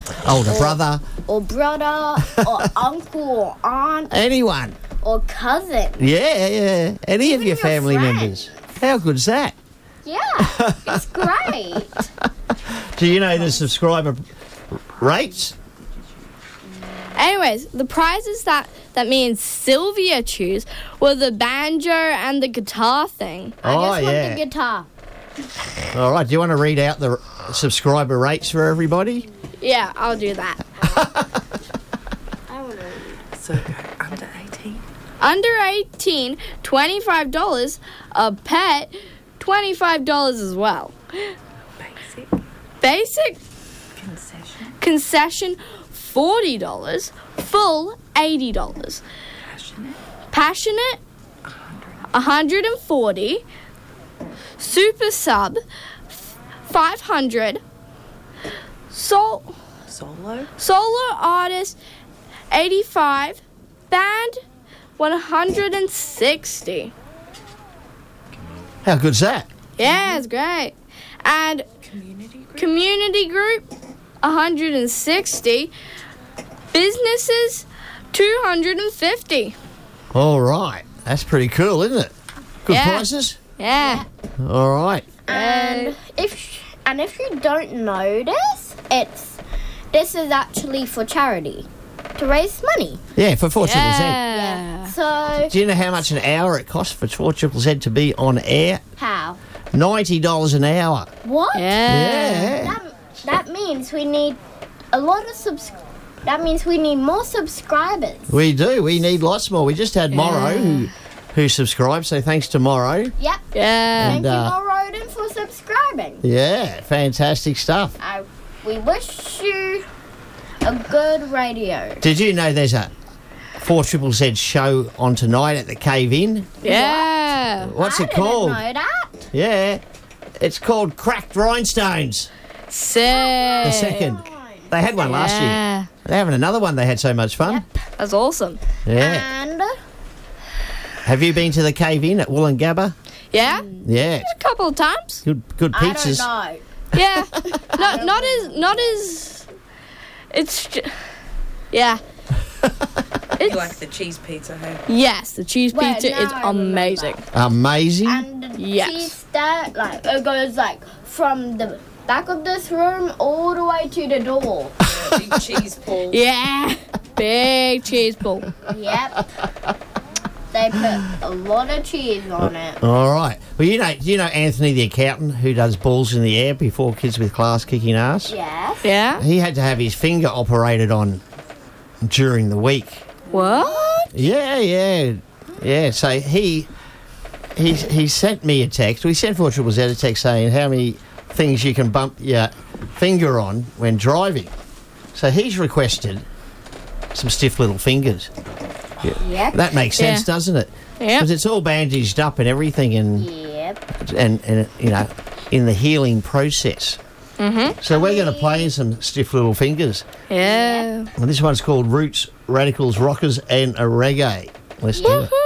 older brother, or uncle or aunt anyone. or cousin. Yeah. Any of Even your family friend. members. How good's that? Yeah, it's great. Do you know the subscriber rates? Anyways, the prizes that me and Sylvia choose were the banjo and the guitar thing. I just want yeah. the guitar. All right. Do you want to read out the subscriber rates for everybody? Yeah, I'll do that. I want to. So go under 18. Under 18, $25. A pet, $25 as well. Basic concession, $40. Full, $80. Passionate, $140. Super sub, $500. Solo artist, $85. Band, $160. How good's that? Yeah, it's great. And community group, $160. Businesses, $250. All right. That's pretty cool, isn't it? Good Yeah. prices? Yeah. All right. And if you don't know this is actually for charity to raise money. Yeah, for 4ZZZ. Yeah. So Do you know how much an hour it costs for 4ZZZ to be on air? how? $90 an hour. What? Yeah. That means we need a lot of That means we need more subscribers. We do. We need lots more. We just had Morrow who subscribed, so thanks to Morrow. Yep. Yeah. Thank And, you, Roden, for subscribing. Yeah, fantastic stuff. We wish you a good radio. Did you know there's a 4ZZZ show on tonight at the Cave Inn? Yeah. What's I it called? didn't know that. Yeah, it's called Cracked Rhinestones. Sick. The second. They had one last year. Yeah. They're having another one. They had so much fun. That's awesome. Yeah. And Have you been to the Cave Inn at Wollongabba? Yeah. Yeah, A couple of times. good I pizzas. don't know. Yeah. Not as. It's. Yeah. You like the cheese pizza, hey? Yes, the cheese Wait, pizza now is I remember. amazing. Amazing. And the Yes. cheese that it goes from the back of this room all the way to the door. Big cheese ball. Yeah. Big cheese ball. Yep. They put a lot of cheese on it. All right. Well, do you know Anthony the accountant who does balls in the air before Kids with Class kicking ass? Yes. Yeah. He had to have his finger operated on during the week. What? Yeah. So he sent me a text. We sent 4ZZZ a text saying how many things you can bump your finger on when driving. So he's requested some stiff little fingers. Yep. That makes sense, doesn't it? Yeah. Because it's all bandaged up and everything, and Yep. and in the healing process. Mm-hmm. So we're going to play some stiff little fingers. Yeah. Well, this one's called Roots, Radicals, Rockers, and a Reggae. Let's do it.